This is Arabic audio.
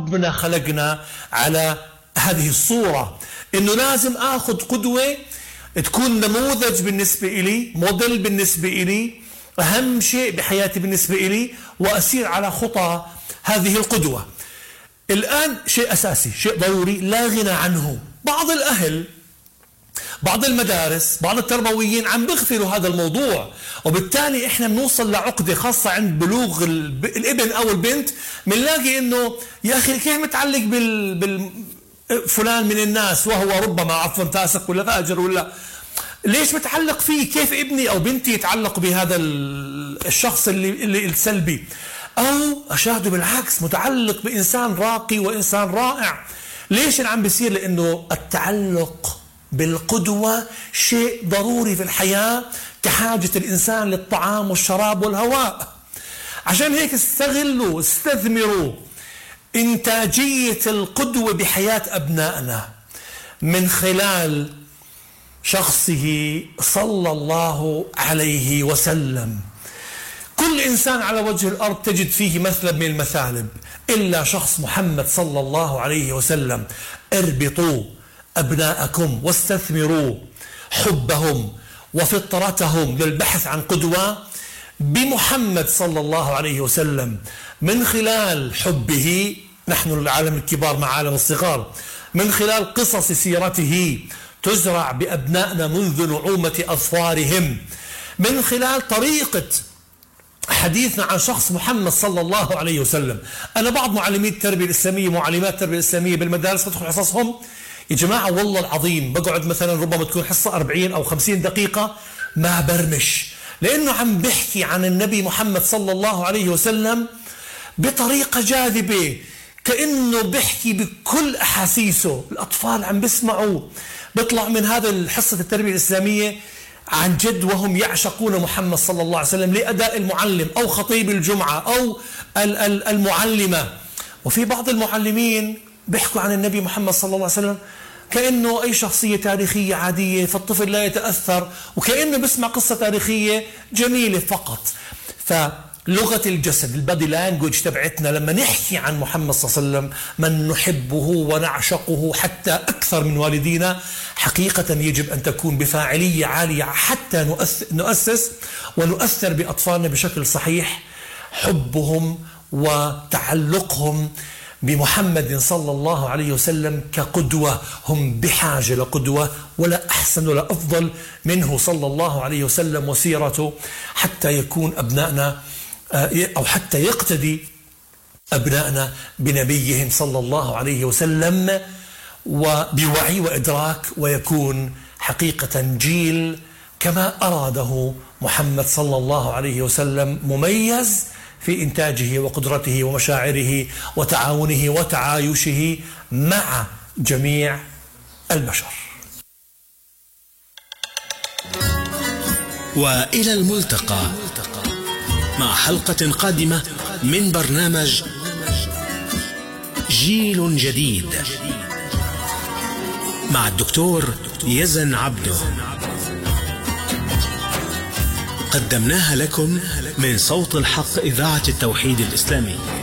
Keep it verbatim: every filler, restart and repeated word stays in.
ربنا خلقنا على هذه الصورة، إنه لازم آخذ قدوة تكون نموذج بالنسبة إلي، موديل بالنسبة إلي، أهم شيء بحياتي بالنسبة إلي، وأسير على خطى هذه القدوة. الآن شيء أساسي، شيء ضروري لا غنى عنه. بعض الأهل، بعض المدارس، بعض التربويين عم بيغفلوا هذا الموضوع، وبالتالي احنا بنوصل لعقدة خاصة عند بلوغ الابن او البنت، بنلاقي انه يا اخي كيف متعلق بال, بال... فلان من الناس وهو ربما عفوا فاسق ولا فاجر، ولا ليش متعلق فيه؟ كيف ابني او بنتي يتعلق بهذا الشخص اللي, اللي السلبي؟ او اشاهده بالعكس متعلق بانسان راقي وانسان رائع. ليش اللي عم بيصير؟ لانه التعلق بالقدوة شيء ضروري في الحياة كحاجة الإنسان للطعام والشراب والهواء. عشان هيك استغلوا استثمروا إنتاجية القدوة بحياة أبنائنا من خلال شخصه صلى الله عليه وسلم. كل إنسان على وجه الأرض تجد فيه مثل من المثالب إلا شخص محمد صلى الله عليه وسلم. اربطوا أبناءكم واستثمروا حبهم وفطرتهم للبحث عن قدوة بمحمد صلى الله عليه وسلم من خلال حبه. نحن العالم الكبار مع عالم الصغار، من خلال قصص سيرته تزرع بأبنائنا منذ نعومة أظفارهم، من خلال طريقة حديثنا عن شخص محمد صلى الله عليه وسلم. أنا بعض معلمي التربية الإسلامية، معلمات التربية الإسلامية بالمدارس بدخل حصصهم، يا جماعة والله العظيم بقعد مثلا ربما تكون حصة أربعين أو خمسين دقيقة ما برمش، لأنه عم بحكي عن النبي محمد صلى الله عليه وسلم بطريقة جاذبة، كأنه بحكي بكل أحاسيسه. الأطفال عم بيسمعوا، بيطلع من هذا الحصة التربية الإسلامية عن جد وهم يعشقون محمد صلى الله عليه وسلم لأداء المعلم أو خطيب الجمعة أو المعلمة. وفي بعض المعلمين بيحكوا عن النبي محمد صلى الله عليه وسلم كأنه أي شخصية تاريخية عادية، فالطفل لا يتأثر وكأنه بسمع قصة تاريخية جميلة فقط. فلغة الجسد، البادي لانجوج تبعتنا لما نحكي عن محمد صلى الله عليه وسلم من نحبه ونعشقه حتى أكثر من والدينا، حقيقة يجب أن تكون بفاعلية عالية حتى نؤسس ونؤثر بأطفالنا بشكل صحيح. حبهم وتعلقهم بمحمد صلى الله عليه وسلم كقدوة، هم بحاجة لقدوة، ولا أحسن ولا أفضل منه صلى الله عليه وسلم وسيرته حتى يكون أبنائنا أو حتى يقتدي أبنائنا بنبيهم صلى الله عليه وسلم وبوعي وإدراك، ويكون حقيقة جيل كما أراده محمد صلى الله عليه وسلم مميز في إنتاجه وقدرته ومشاعره وتعاونه وتعايشه مع جميع البشر. وإلى الملتقى مع حلقة قادمة من برنامج جيل جديد مع الدكتور يزن عبده، قدمناها لكم من صوت الحق إذاعة التوحيد الإسلامي.